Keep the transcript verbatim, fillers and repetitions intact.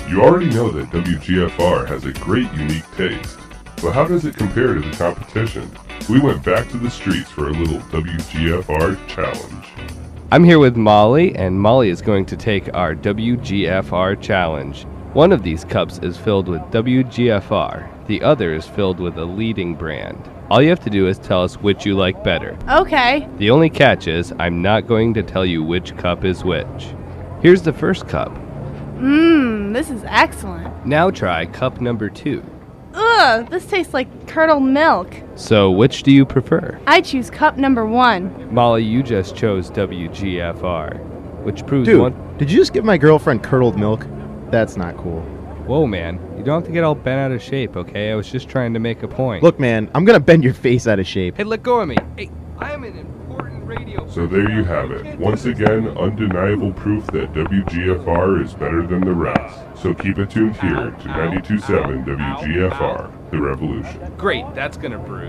You already know that W G F R has a great unique taste, but how does it compare to the competition? We went back to the streets for a little W G F R challenge. I'm here with Molly, and Molly is going to take our W G F R challenge. One of these cups is filled with W G F R, the other is filled with a leading brand. All you have to do is tell us which you like better. Okay. The only catch is I'm not going to tell you which cup is which. Here's the first cup. Mmm, this is excellent. Now try cup number two. Ugh, this tastes like curdled milk. So which do you prefer? I choose cup number one. Molly, you just chose W G F R, which proves Dude, one... did you just give my girlfriend curdled milk? That's not cool. Whoa, man. You don't have to get all bent out of shape, okay? I was just trying to make a point. Look, man, I'm gonna bend your face out of shape. Hey, let go of me. Hey, I am an important radio... So there you have it. Once again, undeniable proof that W G F R is better than the rest. So keep it tuned here to ninety-two point seven W G F R, The Revolution. Great, that's gonna bruise.